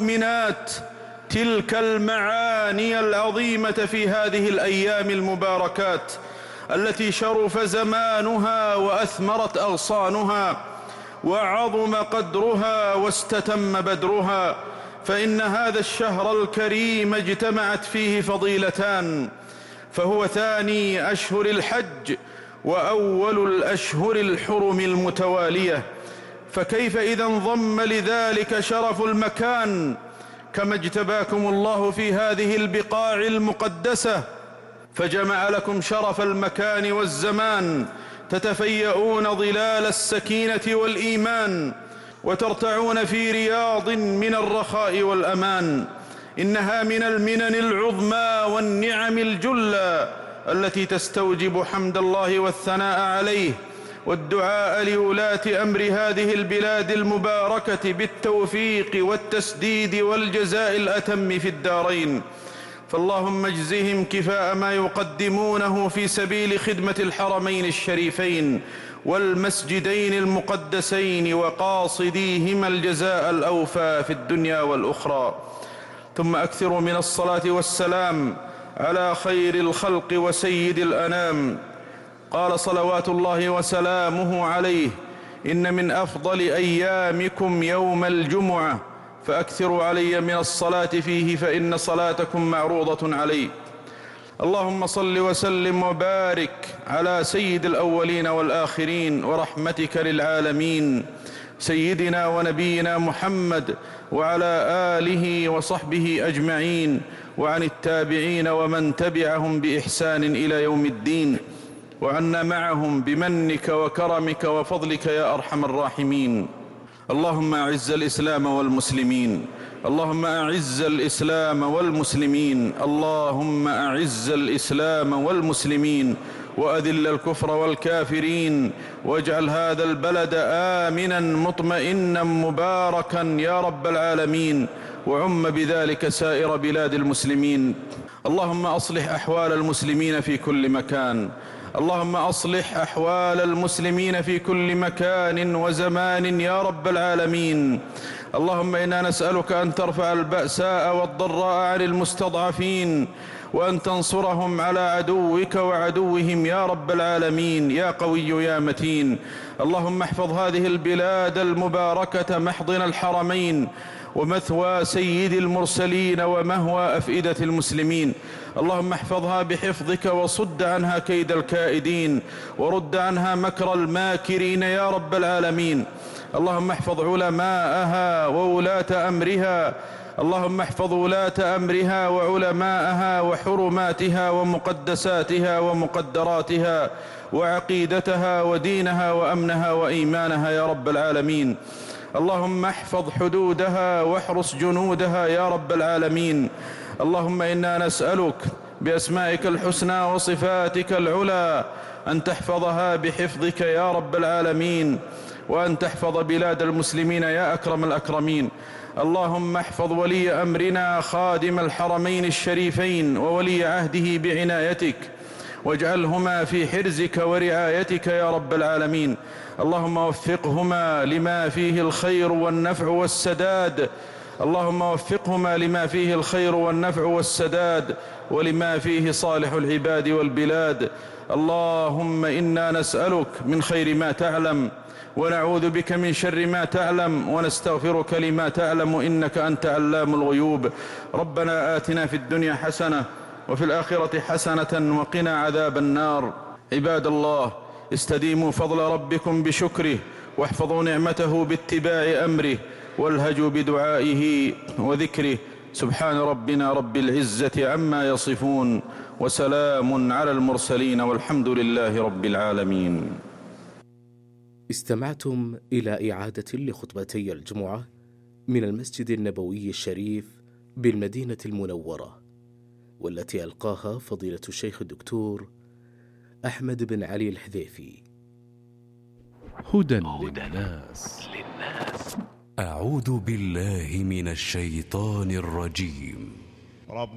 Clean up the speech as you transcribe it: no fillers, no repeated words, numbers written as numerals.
المؤمنات تلك المعاني العظيمة في هذه الأيام المباركات التي شرف زمانها وأثمرت أغصانها وعظم قدرها واستتم بدرها، فإن هذا الشهر الكريم اجتمعت فيه فضيلتان، فهو ثاني أشهر الحج وأول الأشهر الحرم المتوالية، فكيف إذا انضم لذلك شرف المكان كما اجتباكم الله في هذه البقاع المقدسة فجمع لكم شرف المكان والزمان، تتفيئون ظلال السكينة والإيمان وترتعون في رياض من الرخاء والأمان. إنها من المنن العظمى والنعم الجلى التي تستوجب حمد الله والثناء عليه والدعاء لولاة أمر هذه البلاد المباركة بالتوفيق والتسديد والجزاء الأتم في الدارين، فاللهم اجزهم كفاء ما يقدمونه في سبيل خدمة الحرمين الشريفين والمسجدين المقدسين وقاصديهما الجزاء الأوفى في الدنيا والأخرى. ثم أكثروا من الصلاة والسلام على خير الخلق وسيد الأنام. قال صلوات الله وسلامه عليه: إن من أفضل أيامكم يوم الجمعة، فأكثروا علي من الصلاة فيه فإن صلاتكم معروضة علي. اللهم صل وسلم وبارك على سيد الأولين والآخرين ورحمتك للعالمين سيدنا ونبينا محمد وعلى آله وصحبه أجمعين، وعن التابعين ومن تبعهم بإحسان إلى يوم الدين، وعنا معهم بمنك وكرمك وفضلك يا أرحم الراحمين. اللهم أعز الإسلام والمسلمين، اللهم أعز الإسلام والمسلمين، اللهم أعز الإسلام والمسلمين، وأذل الكفر والكافرين، واجعل هذا البلد آمنا مطمئنا مباركا يا رب العالمين، وعم بذلك سائر بلاد المسلمين. اللهم أصلح أحوال المسلمين في كل مكان، اللهم أصلح أحوال المسلمين في كل مكان وزمان يا رب العالمين. اللهم إنا نسألك أن ترفع البأساء والضراء عن المستضعفين، وأن تنصرهم على عدوك وعدوهم يا رب العالمين يا قوي يا متين. اللهم احفظ هذه البلاد المباركة محضن الحرمين ومثوى سيد المرسلين ومهوى أفئدة المسلمين. اللهم احفظها بحفظك وصد عنها كيد الكائدين ورد عنها مكر الماكرين يا رب العالمين. اللهم احفظ علماءها وولاة أمرها، اللهم احفظ ولاة أمرها وعلماءها وحرماتها ومقدساتها ومقدراتها وعقيدتها ودينها وأمنها وإيمانها يا رب العالمين. اللهم احفظ حدودها واحرس جنودها يا رب العالمين. اللهم إنا نسألك بأسمائك الحسنى وصفاتك العلى أن تحفظها بحفظك يا رب العالمين، وأن تحفظ بلاد المسلمين يا أكرم الأكرمين. اللهم احفظ ولي أمرنا خادم الحرمين الشريفين وولي عهده بعنايتك، واجعلهما في حرزك ورعايتك يا رب العالمين. اللهم وفقهما لما فيه الخير والنفع والسداد، اللهم وفقهما لما فيه الخير والنفع والسداد ولما فيه صالح العباد والبلاد. اللهم إنا نسألك من خير ما تعلم ونعوذ بك من شر ما تعلم ونستغفرك لما تعلم إنك أنت علام الغيوب. ربنا آتنا في الدنيا حسنة وفي الآخرة حسنة وقنا عذاب النار. عباد الله، استديموا فضل ربكم بشكره، واحفظوا نعمته باتباع أمره، والهجوا بدعائه وذكره. سبحان ربنا رب العزة عما يصفون، وسلام على المرسلين، والحمد لله رب العالمين. استمعتم إلى إعادة لخطبتي الجمعة من المسجد النبوي الشريف بالمدينة المنورة، والتي ألقاها فضيلة الشيخ الدكتور أحمد بن علي الحذيفي. هدى للناس. أعوذ بالله من الشيطان الرجيم.